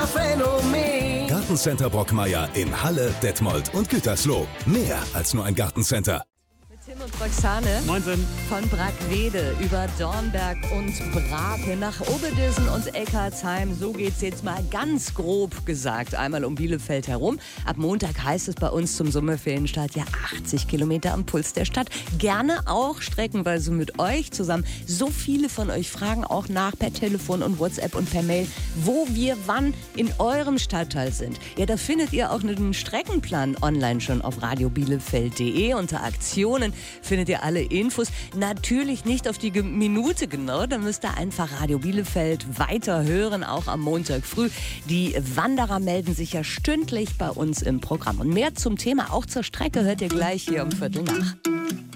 Wanderphänomen. Gartencenter Brockmeier in Halle, Detmold und Gütersloh. Mehr als nur ein Gartencenter. Tim und Roxane. Moinsen. Von Brackwede über Dornberg und Brake nach Obedesen und Eckartsheim. So geht's jetzt mal ganz grob gesagt einmal um Bielefeld herum. Ab Montag heißt es bei uns zum Sommerferienstart ja 80 Kilometer am Puls der Stadt. Gerne auch streckenweise mit euch zusammen. So viele von euch fragen auch nach per Telefon und WhatsApp und per Mail, wo wir wann in eurem Stadtteil sind. Ja, da findet ihr auch einen Streckenplan online schon auf radiobielefeld.de. Unter Aktionen findet ihr alle Infos. Natürlich nicht auf die Minute genau, da müsst ihr einfach Radio Bielefeld weiter hören, auch am Montag früh. Die Wanderer melden sich ja stündlich bei uns im Programm. Und mehr zum Thema, auch zur Strecke, hört ihr gleich hier um 7:15.